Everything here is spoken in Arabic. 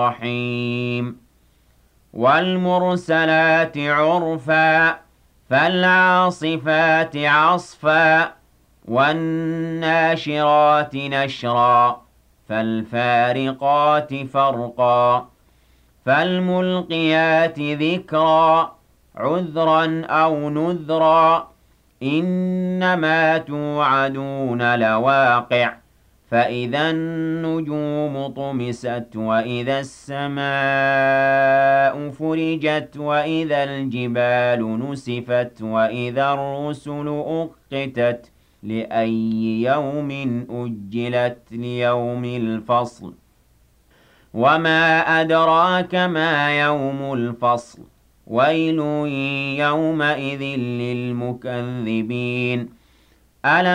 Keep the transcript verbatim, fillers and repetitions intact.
الرحيم والمرسلات عرفا فالعاصفات عصفا والناشرات نشرا فالفارقات فرقا فالملقيات ذكرا عذرا أو نذرا إنما توعدون لواقع فإذا النجوم طمست وإذا السماء فرجت وإذا الجبال نسفت وإذا الرسل أقتت لأي يوم أجلت ليوم الفصل وما أدراك ما يوم الفصل ويل يومئذ للمكذبين ألم